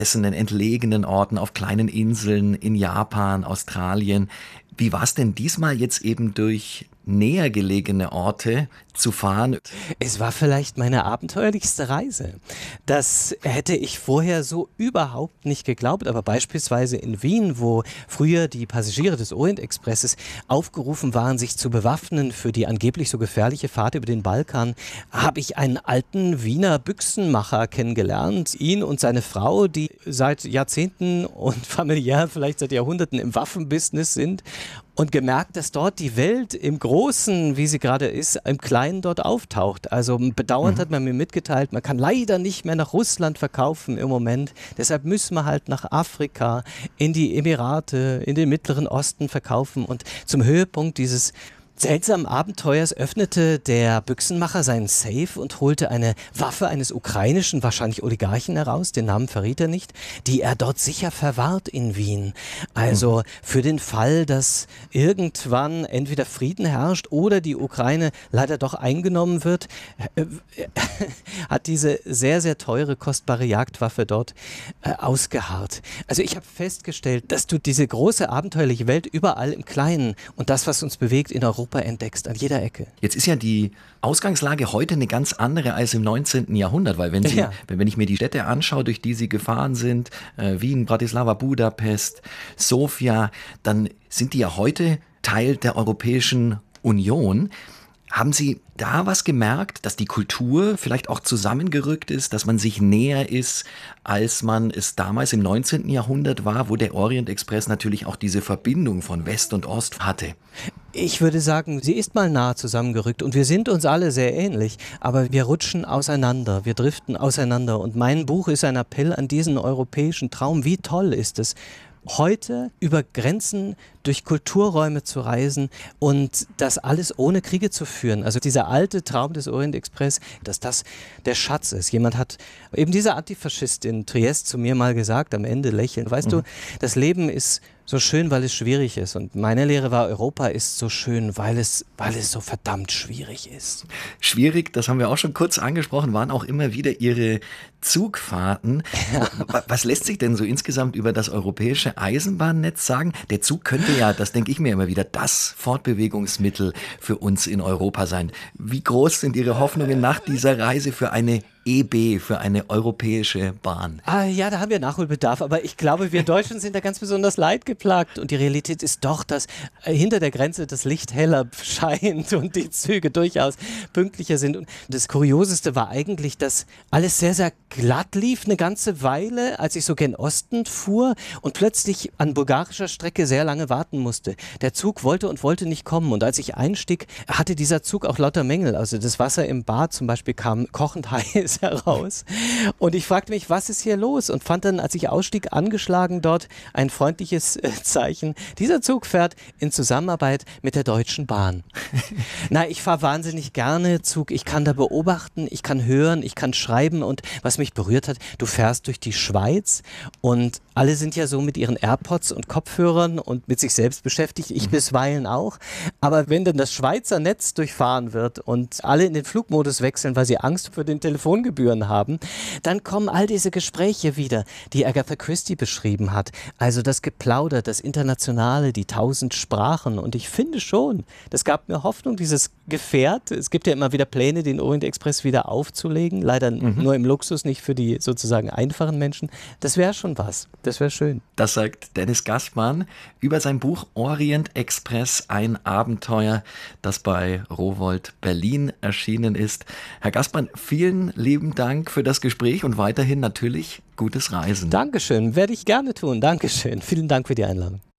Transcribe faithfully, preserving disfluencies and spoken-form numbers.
verlassenen, entlegenen Orten, auf kleinen Inseln in Japan, Australien. Wie war es denn diesmal jetzt eben durch näher gelegene Orte zu fahren? Es war vielleicht meine abenteuerlichste Reise. Das hätte ich vorher so überhaupt nicht geglaubt, aber beispielsweise in Wien, wo früher die Passagiere des Orient-Expresses aufgerufen waren, sich zu bewaffnen für die angeblich so gefährliche Fahrt über den Balkan, habe ich einen alten Wiener Büchsenmacher kennengelernt. Ihn und seine Frau, die seit Jahrzehnten und familiär vielleicht seit Jahrhunderten im Waffenbusiness sind. Und gemerkt, dass dort die Welt im Großen, wie sie gerade ist, im Kleinen dort auftaucht. Also bedauernd Mhm. hat man mir mitgeteilt, man kann leider nicht mehr nach Russland verkaufen im Moment. Deshalb müssen wir halt nach Afrika, in die Emirate, in den Mittleren Osten verkaufen. Und zum Höhepunkt dieses seltsamen Abenteuers öffnete der Büchsenmacher seinen Safe und holte eine Waffe eines ukrainischen, wahrscheinlich Oligarchen heraus, den Namen verriet er nicht, die er dort sicher verwahrt in Wien. Also für den Fall, dass irgendwann entweder Frieden herrscht oder die Ukraine leider doch eingenommen wird, äh, äh, hat diese sehr, sehr teure, kostbare Jagdwaffe dort äh, ausgeharrt. Also ich habe festgestellt, dass du diese große, abenteuerliche Welt überall im Kleinen und das, was uns bewegt in Europa, entdeckst, an jeder Ecke. Jetzt ist ja die Ausgangslage heute eine ganz andere als im neunzehnten Jahrhundert, weil wenn, Sie, Ja. wenn wenn ich mir die Städte anschaue, durch die Sie gefahren sind, äh, Wien, Bratislava, Budapest, Sofia, dann sind die ja heute Teil der Europäischen Union. Haben Sie da was gemerkt, dass die Kultur vielleicht auch zusammengerückt ist, dass man sich näher ist, als man es damals im neunzehnten Jahrhundert war, wo der Orient Express natürlich auch diese Verbindung von West und Ost hatte? Ich würde sagen, sie ist mal nah zusammengerückt und wir sind uns alle sehr ähnlich, aber wir rutschen auseinander, wir driften auseinander und mein Buch ist ein Appell an diesen europäischen Traum. Wie toll ist es, heute über Grenzen durch Kulturräume zu reisen und das alles ohne Kriege zu führen. Also dieser alte Traum des Orient Express, dass das der Schatz ist. Jemand hat, eben dieser Antifaschist in Triest zu mir mal gesagt, am Ende lächelnd, weißt mhm. du, das Leben ist so schön, weil es schwierig ist. Und meine Lehre war, Europa ist so schön, weil es, weil es so verdammt schwierig ist. Schwierig, das haben wir auch schon kurz angesprochen, waren auch immer wieder Ihre Zugfahrten. Ja. Was lässt sich denn so insgesamt über das europäische Eisenbahnnetz sagen? Der Zug könnte ja, das denke ich mir immer wieder, das Fortbewegungsmittel für uns in Europa sein. Wie groß sind Ihre Hoffnungen nach dieser Reise für eine E B, für eine europäische Bahn? Ah ja, da haben wir Nachholbedarf, aber ich glaube, wir Deutschen sind da ganz besonders leidgeplagt und die Realität ist doch, dass äh, hinter der Grenze das Licht heller scheint und die Züge durchaus pünktlicher sind. Und das Kurioseste war eigentlich, dass alles sehr, sehr glatt lief eine ganze Weile, als ich so gen Osten fuhr und plötzlich an bulgarischer Strecke sehr lange warten musste. Der Zug wollte und wollte nicht kommen und als ich einstieg, hatte dieser Zug auch lauter Mängel. Also das Wasser im Bad zum Beispiel kam kochend heiß heraus und ich fragte mich, was ist hier los und fand dann, als ich ausstieg, angeschlagen dort ein freundliches äh, Zeichen. Dieser Zug fährt in Zusammenarbeit mit der Deutschen Bahn. Na, ich fahre wahnsinnig gerne Zug. Ich kann da beobachten, ich kann hören, ich kann schreiben und was mich berührt hat, du fährst durch die Schweiz und alle sind ja so mit ihren AirPods und Kopfhörern und mit sich selbst beschäftigt, ich mhm. bisweilen auch. Aber wenn dann das Schweizer Netz durchfahren wird und alle in den Flugmodus wechseln, weil sie Angst vor den Telefongebühren haben, dann kommen all diese Gespräche wieder, die Agatha Christie beschrieben hat. Also das Geplauder, das Internationale, die tausend Sprachen. Und ich finde schon, das gab mir Hoffnung, dieses Gefährt. Es gibt ja immer wieder Pläne, den Orient Express wieder aufzulegen. Leider mhm. nur im Luxus, nicht für die sozusagen einfachen Menschen. Das wäre schon was. Das wäre schön. Das sagt Dennis Gassmann über sein Buch Orient Express, ein Abenteuer, das bei Rowohlt Berlin erschienen ist. Herr Gassmann, vielen lieben Dank für das Gespräch und weiterhin natürlich gutes Reisen. Dankeschön, werde ich gerne tun. Dankeschön. Vielen Dank für die Einladung.